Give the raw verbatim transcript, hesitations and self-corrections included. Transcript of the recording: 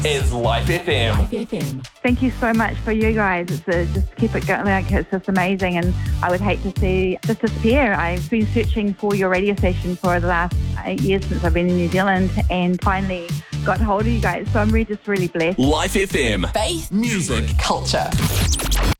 is Life F M. Life F M. Thank you so much for you guys. It's a, just keep it going. Like, it's just amazing, and I would hate to see this disappear. I've been searching for your radio station for the last eight years since I've been in New Zealand, and finally got hold of you guys. So I'm really just really blessed. Life F M. Faith, music, culture.